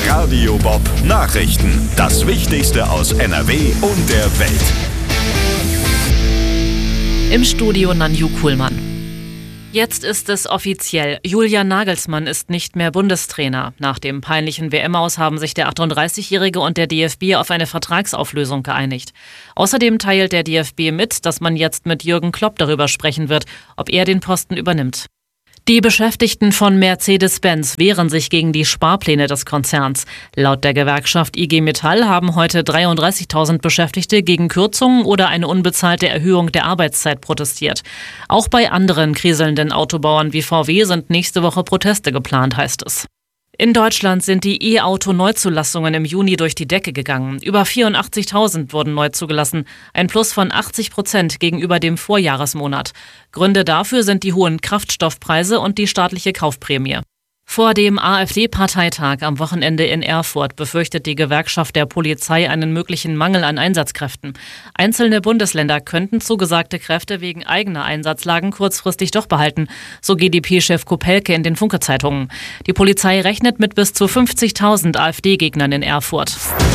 Radio Bob Nachrichten. Das Wichtigste aus NRW und der Welt. Im Studio Nanju Kuhlmann. Jetzt ist es offiziell. Julian Nagelsmann ist nicht mehr Bundestrainer. Nach dem peinlichen WM-Aus haben sich der 38-Jährige und der DFB auf eine Vertragsauflösung geeinigt. Außerdem teilt der DFB mit, dass man jetzt mit Jürgen Klopp darüber sprechen wird, ob er den Posten übernimmt. Die Beschäftigten von Mercedes-Benz wehren sich gegen die Sparpläne des Konzerns. Laut der Gewerkschaft IG Metall haben heute 33.000 Beschäftigte gegen Kürzungen oder eine unbezahlte Erhöhung der Arbeitszeit protestiert. Auch bei anderen kriselnden Autobauern wie VW sind nächste Woche Proteste geplant, heißt es. In Deutschland sind die E-Auto-Neuzulassungen im Juni durch die Decke gegangen. Über 84.000 wurden neu zugelassen, ein Plus von 80% gegenüber dem Vorjahresmonat. Gründe dafür sind die hohen Kraftstoffpreise und die staatliche Kaufprämie. Vor dem AfD-Parteitag am Wochenende in Erfurt befürchtet die Gewerkschaft der Polizei einen möglichen Mangel an Einsatzkräften. Einzelne Bundesländer könnten zugesagte Kräfte wegen eigener Einsatzlagen kurzfristig doch behalten, so GdP-Chef Kopelke in den Funke-Zeitungen. Die Polizei rechnet mit bis zu 50.000 AfD-Gegnern in Erfurt.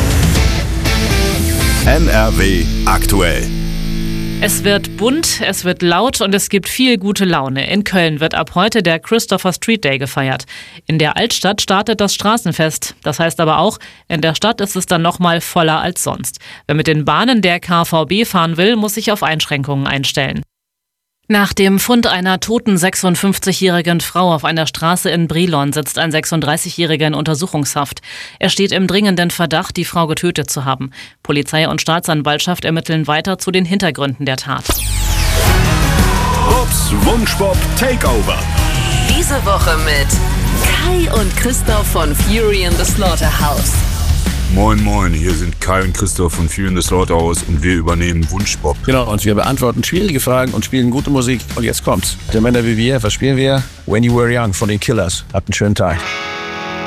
NRW aktuell. Es wird bunt, es wird laut und es gibt viel gute Laune. In Köln wird ab heute der Christopher Street Day gefeiert. In der Altstadt startet das Straßenfest. Das heißt aber auch, in der Stadt ist es dann nochmal voller als sonst. Wer mit den Bahnen der KVB fahren will, muss sich auf Einschränkungen einstellen. Nach dem Fund einer toten 56-jährigen Frau auf einer Straße in Brilon sitzt ein 36-Jähriger in Untersuchungshaft. Er steht im dringenden Verdacht, die Frau getötet zu haben. Polizei und Staatsanwaltschaft ermitteln weiter zu den Hintergründen der Tat. Bobs Wunschbob Takeover. Diese Woche mit Kai und Christoph von Fury in the Slaughterhouse. Moin moin, hier sind Kai und Christoph von Fury in the Slaughterhouse und wir übernehmen Wunschbob. Genau, und wir beantworten schwierige Fragen und spielen gute Musik. Und jetzt kommt's. Der Männer wie wir, was spielen wir? When You Were Young von den Killers. Habt einen schönen Tag.